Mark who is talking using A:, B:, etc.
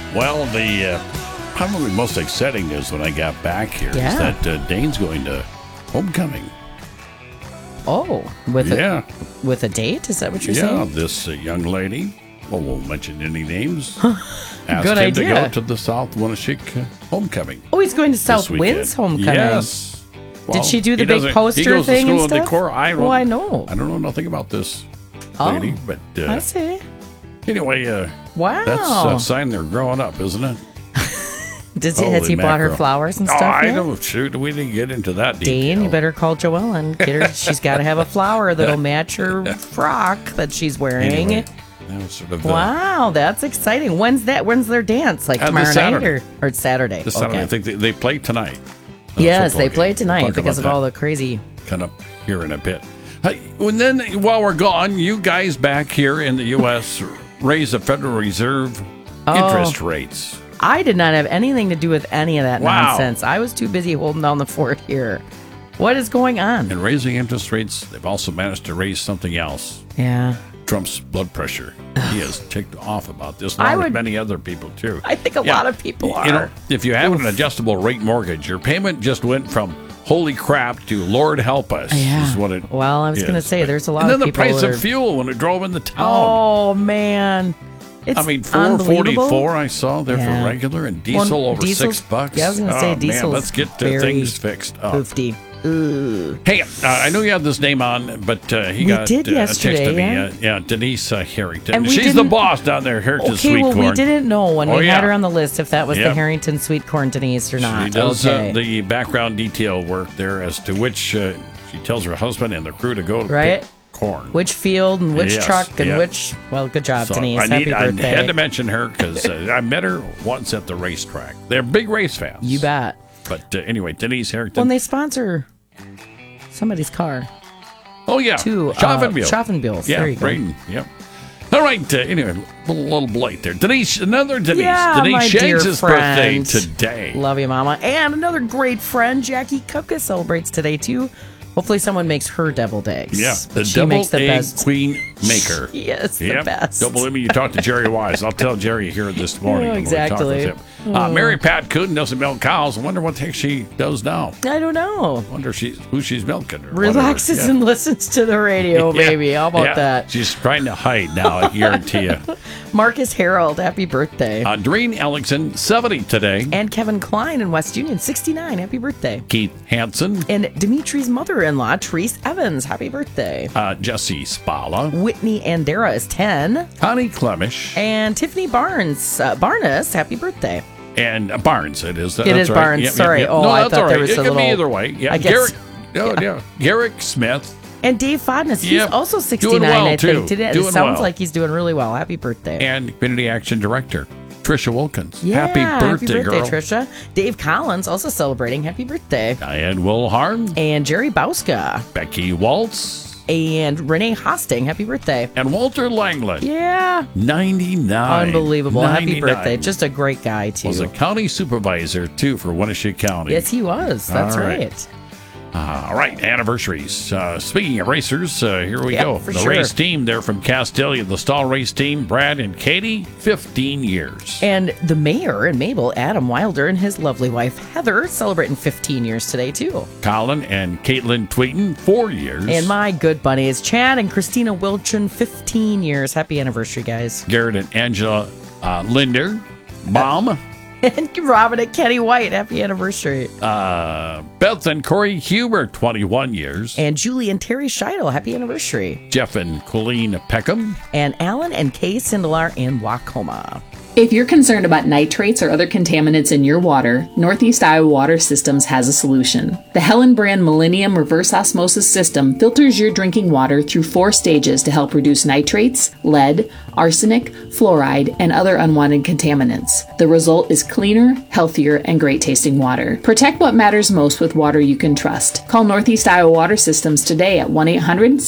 A: Well, the probably most exciting news when I got back here is that Dane's going to homecoming.
B: Oh, with a date? Is that what you're saying?
A: Yeah, this young lady, well, won't mention any names, asked
B: Good
A: him
B: idea.
A: to go to the South Winneshiek homecoming.
B: Oh, he's going to South
A: weekend.
B: Wind's homecoming.
A: Yes. Well,
B: Did she do the
A: he
B: big
A: doesn't-
B: poster
A: he goes
B: thing
A: to
B: and
A: school
B: stuff?
A: at Decor. I
B: I know.
A: don't know nothing about this
B: Oh,
A: lady, but
B: I see.
A: anyway,
B: Wow.
A: that's a sign they're growing up, isn't it?
B: Has he bought her
A: mackerel.
B: flowers and
A: Oh,
B: stuff
A: I
B: yet?
A: don't. Shoot, we didn't get into that detail.
B: Dane, you better call Joelle and get her. She's got to have a flower that'll match her frock that she's wearing.
A: Anyway, that was sort of
B: Wow, that's exciting. When's that? When's their dance? Like tomorrow
A: this
B: night
A: Saturday.
B: or it's Saturday?
A: This Saturday.
B: Okay.
A: I think they play tonight.
B: Yes, they
A: Football
B: play
A: game.
B: tonight
A: We'll talk
B: because of
A: about
B: all
A: that
B: the crazy.
A: kind of here in a bit. Hey, and then while we're gone, you guys back here in the U.S. raise the Federal Reserve interest rates.
B: I did not have anything to do with any of that
A: Wow.
B: nonsense. I was too busy holding down the fort here. What is going on?
A: And raising interest rates, they've also managed to raise something else.
B: Yeah.
A: Trump's blood pressure. He is ticked off about this,
B: I
A: along with
B: would-
A: many other people, too.
B: I think a lot of people are.
A: You know, if you have an adjustable rate mortgage, your payment just went from holy crap to Lord help us.
B: Yeah.
A: Is what it
B: Well, I was
A: is.
B: going to say, there's a lot
A: And
B: of
A: then the
B: people
A: price
B: that
A: of
B: are-
A: fuel when it drove into town.
B: Oh, man. It's
A: I mean,
B: unbelievable.
A: $4.44 I saw there
B: Yeah.
A: for regular, and diesel
B: Well,
A: over
B: diesel's-
A: $6.
B: yeah, I was gonna say
A: Man,
B: diesel's
A: let's get
B: very
A: things fixed up.
B: Oofty. Ooh.
A: Hey, I know you had this name on, but he
B: We
A: got
B: did yesterday,
A: texted me. Denise Harrington.
B: And we
A: She's the
B: didn't-
A: boss down there, Harrington
B: Okay,
A: Sweet
B: well,
A: Corn.
B: we didn't know when
A: Oh,
B: we
A: yeah.
B: had her on the list if that was the
A: Yep.
B: Harrington Sweet Corn Denise or not.
A: She does
B: okay.
A: the background detail work there as to which she tells her husband and the crew to go to
B: Right.
A: pick corn.
B: Which field and which
A: Yes,
B: truck and
A: yeah.
B: which. Well, good job,
A: So
B: Denise.
A: I
B: Happy
A: had
B: birthday.
A: to mention her because I met her once at the racetrack. They're big race fans.
B: You bet.
A: But anyway, Denise Harrington.
B: When they sponsor somebody's car.
A: Oh, yeah.
B: Two Schaffenbiels.
A: Yeah,
B: There you go.
A: Braden. Yep. All right. Anyway, a little late there. Denise, another Denise.
B: Yeah,
A: Denise
B: my dear
A: Shaggs' birthday
B: friend.
A: today.
B: Love you, Mama. And another great friend, Jackie Kupka, celebrates today, too. Hopefully someone makes her deviled eggs.
A: Yeah, the
B: She
A: double
B: makes the
A: egg
B: best.
A: queen maker.
B: She is the
A: Yep.
B: best.
A: Don't believe me? You talk to Jerry Wise. I'll tell Jerry here this morning.
B: Oh,
A: when we talk with
B: exactly.
A: him. Mary Pat Cooten doesn't milk cows. I wonder what the heck she does now.
B: I don't know.
A: Wonder who she's milking. Or
B: Relaxes
A: whatever.
B: and listens to the radio,
A: Yeah.
B: baby. How about
A: Yeah.
B: that?
A: She's trying to hide now, I guarantee you.
B: Marcus Harold, happy birthday.
A: Doreen Ellingson, 70 today.
B: And Kevin Klein in West Union, 69, happy birthday.
A: Keith Hansen.
B: And Dimitri's mother-in-law, Therese Evans, happy birthday.
A: Jesse Spala.
B: Whitney Andera is 10.
A: Connie Clemish.
B: And Tiffany Barnes, happy birthday.
A: And Barnes, it is. That's
B: It is
A: right.
B: Barnes,
A: Yep,
B: sorry.
A: Yep, yep.
B: Oh,
A: No,
B: I
A: that's
B: thought
A: all
B: there
A: right.
B: was
A: It
B: a
A: could be
B: little-
A: either way. Yeah,
B: I guess-
A: Garrick Smith.
B: And Dave Fodness, he's
A: Yep.
B: also 69,
A: Doing well,
B: I
A: too.
B: think. Today. It
A: Doing
B: sounds
A: well.
B: like he's doing really well. Happy birthday.
A: And Community Action Director, Trisha Wilkins.
B: Yeah,
A: Happy birthday, girl.
B: Trisha. Dave Collins also celebrating. Happy birthday.
A: Diane Wilharn.
B: And Jerry Bauska.
A: Becky Waltz.
B: And Renee Hosting. Happy birthday.
A: And Walter Langland.
B: Yeah.
A: 99.
B: Unbelievable. Happy
A: 99.
B: birthday. Just a great guy, too.
A: Was a county supervisor, too, for Winneshiek County.
B: Yes, he was. That's
A: All right.
B: right.
A: All right, anniversaries. Speaking of racers, here we
B: Yep,
A: go.
B: for
A: The
B: sure.
A: race team there from Castelia, the stall race team, Brad and Katie, 15 years.
B: And the mayor and Mabel, Adam Wilder, and his lovely wife, Heather, celebrating 15 years today, too.
A: Colin and Caitlin Tweeten, 4 years.
B: And my good bunnies, Chad and Christina Wilchin, 15 years. Happy anniversary, guys.
A: Garrett and Angela Linder, Mom.
B: And Robin and Kenny White, happy anniversary.
A: Beth and Corey Huber, 21 years.
B: And Julie and Terry Scheidel, happy anniversary.
A: Jeff and Colleen Peckham.
B: And Alan and Kay Sindelar in Wacoma.
C: If you're concerned about nitrates or other contaminants in your water, Northeast Iowa Water Systems has a solution. The Helen brand Millennium Reverse Osmosis System filters your drinking water through 4 stages to help reduce nitrates, lead, arsenic, fluoride, and other unwanted contaminants. The result is cleaner, healthier, and great tasting water. Protect what matters most with water you can trust. Call Northeast Iowa Water Systems today at 1-800